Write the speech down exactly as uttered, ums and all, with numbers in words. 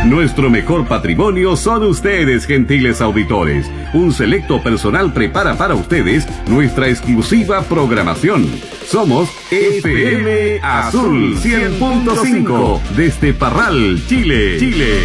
Nuestro mejor patrimonio son ustedes, gentiles auditores. Un selecto personal prepara para ustedes nuestra exclusiva programación. Somos F M Azul cien punto cinco desde Parral, Chile, Chile.